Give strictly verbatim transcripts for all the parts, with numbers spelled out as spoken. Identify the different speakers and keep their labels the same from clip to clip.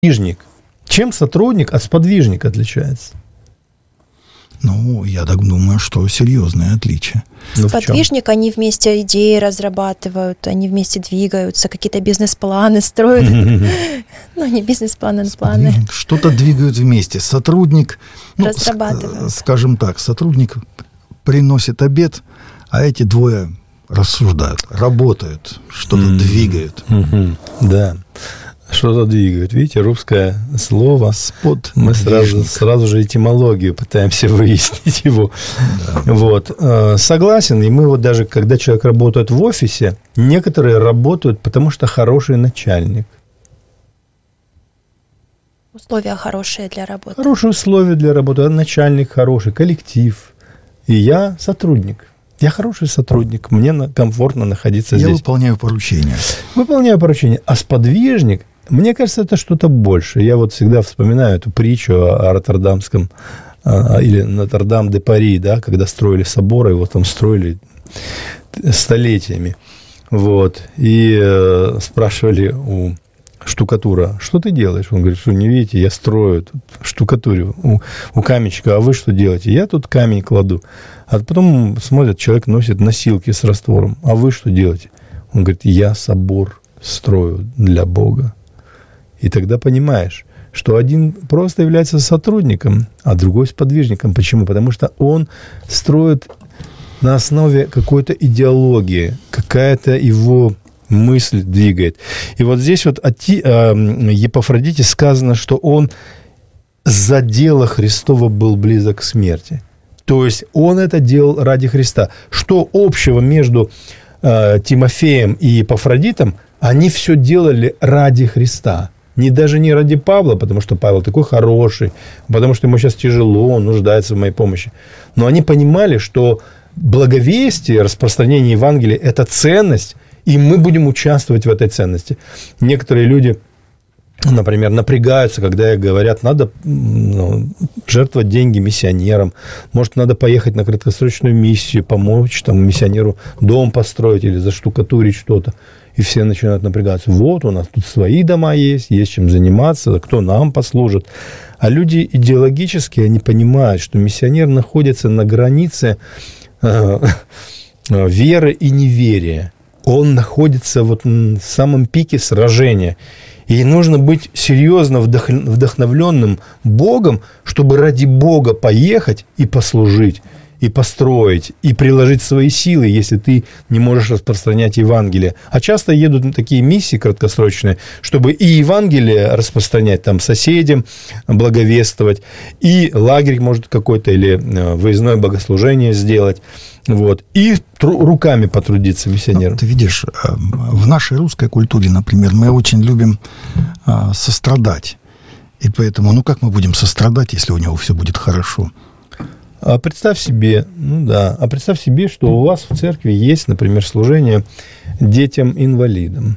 Speaker 1: сподвижник. Чем сотрудник от сподвижника отличается?
Speaker 2: Ну, я так думаю, что серьезное отличие.
Speaker 3: Сподвижник, они вместе идеи разрабатывают, они вместе двигаются, какие-то бизнес-планы строят. Ну, не бизнес-планы, но планы.
Speaker 2: Что-то двигают вместе. Сотрудник, ну, скажем так, сотрудник приносит обед, а эти двое рассуждают, работают, что-то двигают.
Speaker 1: Да. Что-то двигают. Видите, русское слово.
Speaker 2: Спод.
Speaker 1: Мы сразу, сразу же этимологию пытаемся выяснить его. Да. Вот. Согласен. И мы вот даже, когда человек работает в офисе, некоторые работают, потому что хороший начальник.
Speaker 3: Условия хорошие для работы.
Speaker 1: Хорошие условия для работы. Начальник хороший, коллектив. И я сотрудник. Я хороший сотрудник. Мне комфортно находиться
Speaker 2: я
Speaker 1: здесь.
Speaker 2: Я выполняю поручения.
Speaker 1: Выполняю поручения. А сподвижник... Мне кажется, это что-то больше. Я вот всегда вспоминаю эту притчу о Роттердамском, или Нотр-Дам-де-Пари, да, когда строили собор, его там строили столетиями. Вот. И э, спрашивали у штукатура, что ты делаешь? Он говорит, что не видите, я строю тут штукатурю у, у каменщика, а вы что делаете? Я тут камень кладу. А потом смотрят, человек носит носилки с раствором, а вы что делаете? Он говорит, я собор строю для Бога. И тогда понимаешь, что один просто является сотрудником, а другой сподвижником. Почему? Потому что он строит на основе какой-то идеологии, какая-то его мысль двигает. И вот здесь вот о Епафродите сказано, что он за дело Христово был близок к смерти. То есть он это делал ради Христа. Что общего между э, Тимофеем и Епафродитом? Они все делали ради Христа. Не даже не ради Павла, потому что Павел такой хороший, потому что ему сейчас тяжело, он нуждается в моей помощи. Но они понимали, что благовестие, распространение Евангелия – это ценность, и мы будем участвовать в этой ценности. Некоторые люди, например, напрягаются, когда говорят, надо ну, жертвовать деньги миссионерам, может, надо поехать на краткосрочную миссию, помочь там, миссионеру дом построить или заштукатурить что-то. И все начинают напрягаться. Вот у нас тут свои дома есть, есть чем заниматься, кто нам послужит. А люди идеологически, они понимают, что миссионер находится на границе э, веры и неверия. Он находится вот в самом пике сражения. И нужно быть серьезно вдохновленным Богом, чтобы ради Бога поехать и послужить, и построить, и приложить свои силы, если ты не можешь распространять Евангелие. А часто едут такие миссии краткосрочные, чтобы и Евангелие распространять там соседям, благовествовать, и лагерь, может, какой-то, или выездное богослужение сделать, вот, и тру- руками потрудиться миссионером.
Speaker 2: Ну, ты видишь, в нашей русской культуре, например, мы очень любим а, сострадать. И поэтому, ну, как мы будем сострадать, если у него все будет хорошо?
Speaker 1: А представь себе, ну да, а представь себе, что у вас в церкви есть, например, служение детям-инвалидам.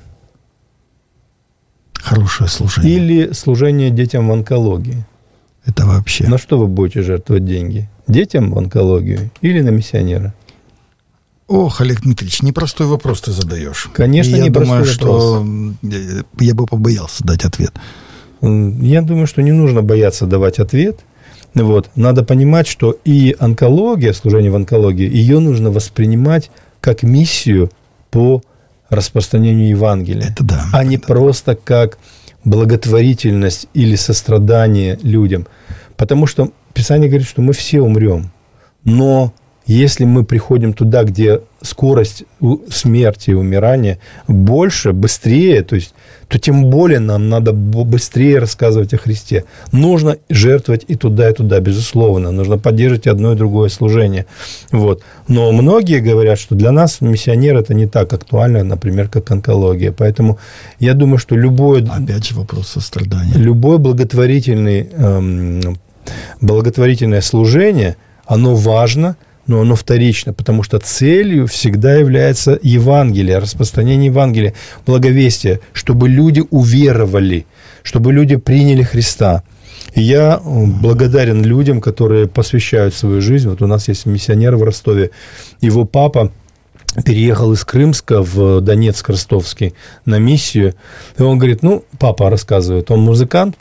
Speaker 2: Хорошее служение.
Speaker 1: Или служение детям в онкологии.
Speaker 2: Это вообще...
Speaker 1: На что вы будете жертвовать деньги? Детям в онкологию или на миссионера?
Speaker 2: Ох, Олег Дмитриевич, непростой вопрос ты задаешь.
Speaker 1: Конечно,
Speaker 2: я
Speaker 1: непростой
Speaker 2: думаю,
Speaker 1: вопрос.
Speaker 2: Что я бы побоялся дать ответ.
Speaker 1: Я думаю, что не нужно бояться давать ответ. Вот. Надо понимать, что и онкология, служение в онкологии, ее нужно воспринимать как миссию по распространению Евангелия.
Speaker 2: Это да.
Speaker 1: А не
Speaker 2: это
Speaker 1: просто как благотворительность или сострадание людям. Потому что Писание говорит, что мы все умрем. Но если мы приходим туда, где скорость смерти и умирания больше, быстрее, то есть, то тем более нам надо быстрее рассказывать о Христе. Нужно жертвовать и туда, и туда, безусловно. Нужно поддерживать одно и другое служение. Вот. Но многие говорят, что для нас миссионер это не так актуально, например, как онкология. Поэтому я думаю, что любое...
Speaker 2: Опять же вопрос сострадания.
Speaker 1: Любое благотворительный, эм, благотворительное служение, оно важно, но оно вторично, потому что целью всегда является Евангелие, распространение Евангелия, благовестие, чтобы люди уверовали, чтобы люди приняли Христа. И я благодарен людям, которые посвящают свою жизнь. Вот у нас есть миссионер в Ростове, его папа переехал из Крымска в Донецк ростовский на миссию, и он говорит, ну, папа рассказывает, он музыкант